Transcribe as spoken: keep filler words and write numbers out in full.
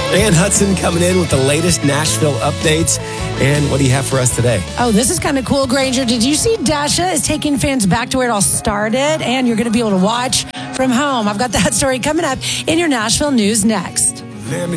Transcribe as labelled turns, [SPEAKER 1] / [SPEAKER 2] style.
[SPEAKER 1] Ann Hudson coming in with the latest Nashville updates. And what do you have for us today?
[SPEAKER 2] Oh, this is kind of cool, Granger. Did you see Dasha is taking fans back to where it all started? And you're going to be able to watch from home. I've got that story coming up in your Nashville news next.
[SPEAKER 3] Let me